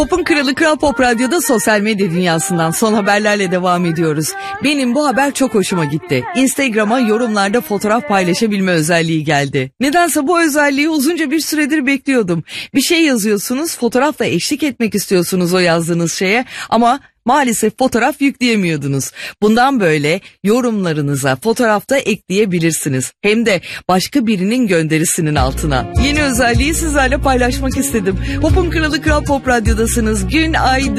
Pop'un kralı Kral Pop Radyo'da sosyal medya dünyasından son haberlerle devam ediyoruz. Benim bu haber çok hoşuma gitti. Instagram'a yorumlarda fotoğraf paylaşabilme özelliği geldi. Nedense bu özelliği uzunca bir süredir bekliyordum. Bir şey yazıyorsunuz, fotoğrafla eşlik etmek istiyorsunuz o yazdığınız şeye ama maalesef fotoğraf yükleyemiyordunuz. Bundan böyle yorumlarınıza fotoğrafta ekleyebilirsiniz. Hem de başka birinin gönderisinin altına. Yeni özelliği sizlerle paylaşmak istedim. Pop'un kralı Kral Pop Radyo'dasınız. Günaydın.